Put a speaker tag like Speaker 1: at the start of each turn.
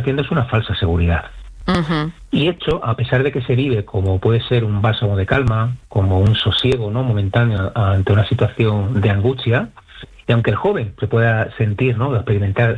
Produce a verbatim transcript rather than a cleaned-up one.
Speaker 1: produciendo es una falsa seguridad.
Speaker 2: Uh-huh.
Speaker 1: Y hecho, a pesar de que se vive como puede ser un bálsamo de calma, como un sosiego, ¿no?, momentáneo ante una situación de angustia, y aunque el joven se pueda sentir, ¿no?, experimentar